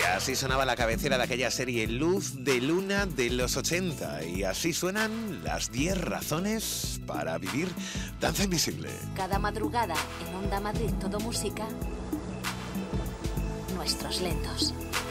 Así sonaba la cabecera de aquella serie Luz de Luna de los 80. Y así suenan las 10 razones para vivir Danza Invisible. Cada madrugada en Onda Madrid Todo Música, Nuestros Lentos.